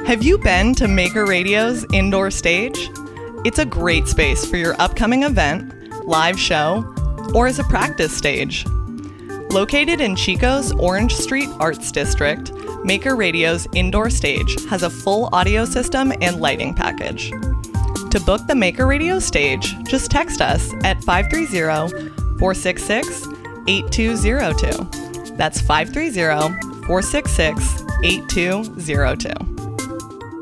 Have you been to Maker Radio's indoor stage? It's a great space for your upcoming event, live show, or as a practice stage. Located in Chico's Orange Street Arts District, Maker Radio's indoor stage has a full audio system and lighting package. To book the Maker Radio stage, just text us at 530-466-8202. That's 530-466-8202.